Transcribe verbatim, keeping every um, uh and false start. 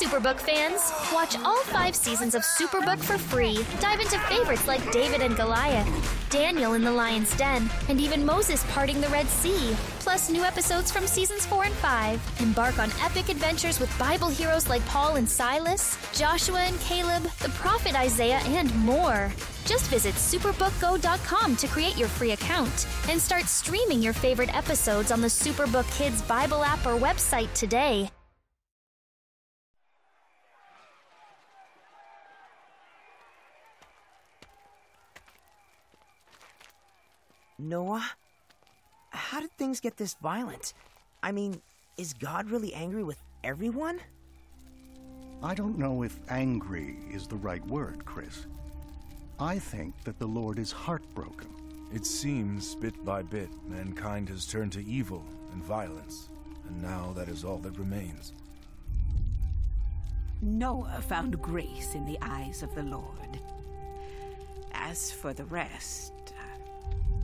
Superbook fans! Watch all five seasons of Superbook for free. Dive into favorites like David and Goliath, Daniel in the Lion's Den, and even Moses parting the Red Sea. Plus new episodes from seasons four and five. Embark on epic adventures with Bible heroes like Paul and Silas, Joshua and Caleb, the prophet Isaiah, and more. Just visit superbook go dot com to create your free account and start streaming your favorite episodes on the Superbook Kids Bible app or website today. Noah, how did things get this violent? I mean, is God really angry with everyone? I don't know if angry is the right word, Chris. I think that the Lord is heartbroken. It seems, bit by bit, mankind has turned to evil and violence, and now that is all that remains. Noah found grace in the eyes of the Lord. As for the rest,